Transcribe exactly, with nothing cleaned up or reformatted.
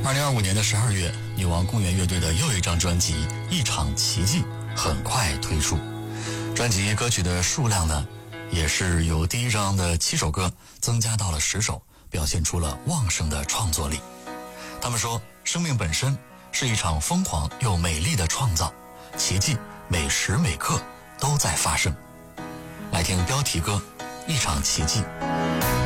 二零二五年的十二月，女王公园乐队的又一张专辑《一场奇迹》很快推出。专辑歌曲的数量呢，也是由第一张的七首歌增加到了十首，表现出了旺盛的创作力。他们说，生命本身是一场疯狂又美丽的创造，奇迹每时每刻都在发生。来听标题歌《一场奇迹》。